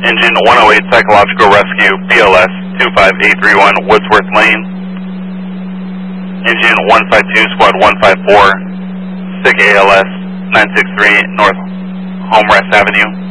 Engine 108 Psychological Rescue, BLS 25831 Woodsworth Lane. Engine 152 Squad 154, SIG ALS 963 North Home Rest Avenue.